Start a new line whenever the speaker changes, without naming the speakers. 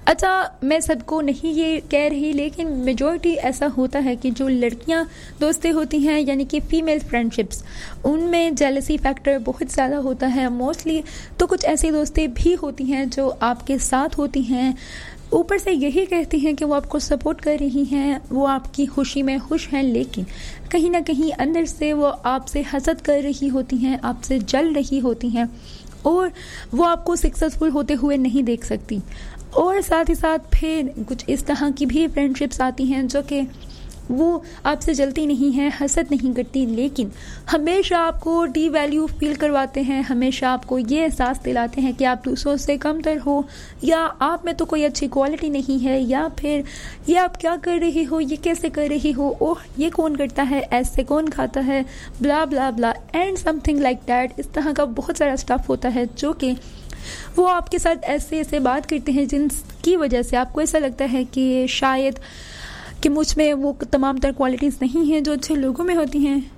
अच्छा, मैं सबको नहीं ये कह रही, लेकिन मेजॉरिटी ऐसा होता है कि जो लड़कियां दोस्तें होती हैं, यानी कि फ़ीमेल फ्रेंडशिप्स, उनमें जेलसी फैक्टर बहुत ज़्यादा होता है मोस्टली। तो कुछ ऐसी दोस्तें भी होती हैं जो आपके साथ होती हैं, ऊपर से यही कहती हैं कि वो आपको सपोर्ट कर रही हैं, वो आपकी खुशी में खुश हैं, लेकिन कहीं ना कहीं अंदर से वो आपसे हसद कर रही होती हैं, आपसे जल रही होती हैं, और वो आपको सक्सेसफुल होते हुए नहीं देख सकती। और साथ ही साथ फिर कुछ इस तरह की भी फ्रेंडशिप्स आती हैं जो कि वो आपसे जलती नहीं हैं, हसद नहीं करती, लेकिन हमेशा आपको डी वैल्यू फील करवाते हैं, हमेशा आपको ये एहसास दिलाते हैं कि आप दूसरों से कमतर हो, या आप में तो कोई अच्छी क्वालिटी नहीं है, या फिर ये आप क्या कर रही हो, ये कैसे कर रही हो, ओह ये कौन करता है, ऐसे कौन खाता है, ब्ला ब्ला blah and something like that. इस तरह का बहुत सारा स्टफ होता है जो कि वो आपके साथ ऐसे ऐसे बात करते हैं जिनकी वजह से आपको ऐसा लगता है कि शायद कि मुझ में वो तमाम तर क्वालिटीज़ नहीं हैं जो अच्छे लोगों में होती हैं।